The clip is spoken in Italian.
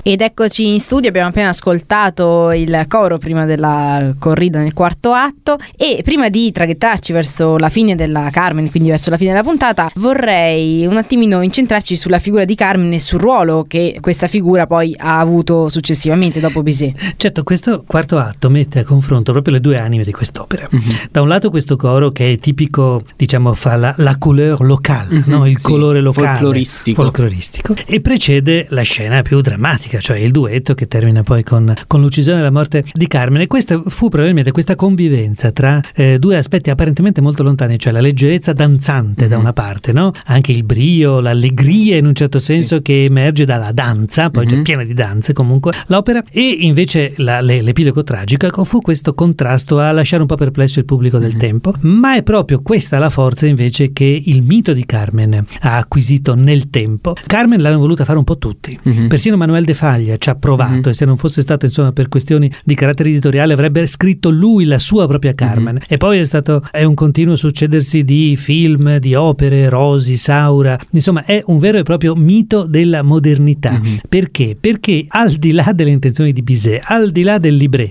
Ed eccoci in studio, abbiamo appena ascoltato il coro prima della corrida nel quarto atto, e prima di traghettarci verso la fine della Carmen, quindi verso la fine della puntata, vorrei un attimino incentrarci sulla figura di Carmen e sul ruolo che questa figura poi ha avuto successivamente dopo Bizet. Certo, questo quarto atto mette a confronto proprio le due anime di quest'opera. Da un lato questo coro che è tipico, diciamo, fa la couleur locale, no? Il colore locale, folcloristico, e precede la scena più drammatica, cioè il duetto che termina poi con l'uccisione e la morte di Carmen. E questa fu probabilmente questa convivenza tra due aspetti apparentemente molto lontani, cioè la leggerezza danzante da una parte, no? Anche il brio, l'allegria in un certo senso che emerge dalla danza, poi c'è piena di danze comunque l'opera, e invece l'epilogo tragico fu questo contrasto a lasciare un po' perplesso il pubblico del tempo. Ma è proprio questa la forza invece che il mito di Carmen ha acquisito nel tempo. Carmen l'hanno voluta fare un po' tutti, persino Manuel de Falla ci ha provato, e se non fosse stato, insomma, per questioni di carattere editoriale, avrebbe scritto lui la sua propria Carmen. E poi è un continuo succedersi di film, di opere, Rosi, Saura, insomma è un vero e proprio mito della modernità. Perché? Perché al di là delle intenzioni di Bizet, al di là del libretto,